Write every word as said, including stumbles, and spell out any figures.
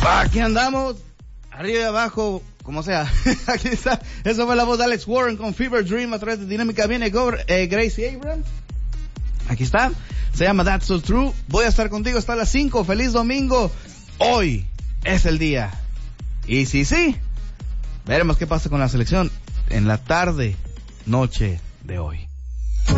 Aquí andamos, arriba y abajo, como sea. Aquí está. Eso fue la voz de Alex Warren con Fever Dream a través de Dinámica. Viene eh, Gracie Abrams. Aquí está. Se llama That's So True. Voy a estar contigo hasta las cinco. Feliz domingo. Hoy es el día. Y sí, sí. Veremos qué pasa con la selección en la tarde, noche de hoy.